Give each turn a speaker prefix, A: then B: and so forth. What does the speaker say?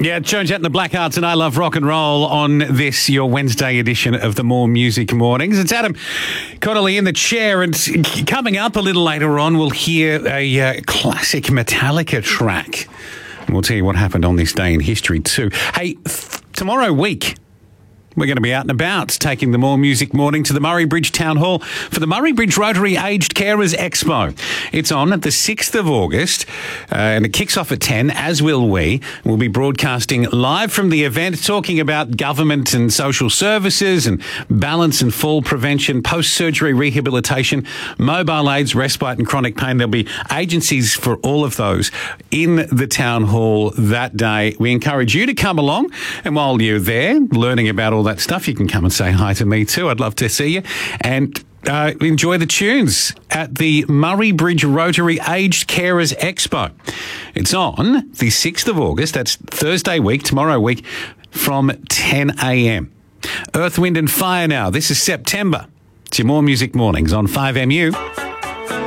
A: Yeah, Joan Jett and the Blackhearts and I Love Rock and Roll on this, your Wednesday edition of the More Music Mornings. It's Adam Connolly in the chair, and coming up a little later on, we'll hear a classic Metallica track. And we'll tell you what happened on this day in history too. Hey, tomorrow week, we're going to be out and about, taking the More Music Morning to the Murray Bridge Town Hall for the Murray Bridge Rotary Aged Carers Expo. It's on at the 6th of August, and it kicks off at 10, as will we. We'll be broadcasting live from the event, talking about government and social services and balance and fall prevention, post-surgery rehabilitation, mobile aids, respite and chronic pain. There'll be agencies for all of those in the Town Hall that day. We encourage you to come along, and while you're there learning about all that stuff, you can come and say hi to me too. I'd love to see you and enjoy the tunes at the Murray Bridge Rotary Aged Carers Expo. It's on the 6th of August, that's Thursday week, tomorrow week, from 10 a.m. Earth, Wind and Fire now. This is September. It's your More Music Mornings on 5MU.